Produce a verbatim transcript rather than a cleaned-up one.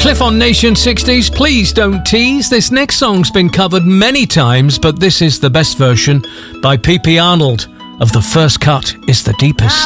Cliff on Nation sixties, Please Don't Tease. This next song's been covered many times, but this is the best version by P P Arnold of The First Cut is the Deepest.